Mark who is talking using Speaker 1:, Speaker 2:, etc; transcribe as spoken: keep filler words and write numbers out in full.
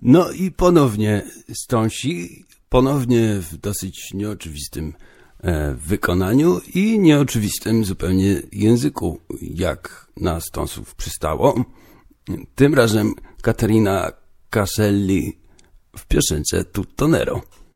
Speaker 1: No i ponownie Stonsi, ponownie w dosyć nieoczywistym e, wykonaniu i nieoczywistym zupełnie języku, jak na Stonesów przystało. Tym razem Caterina Caselli w piosence Tutto Nero.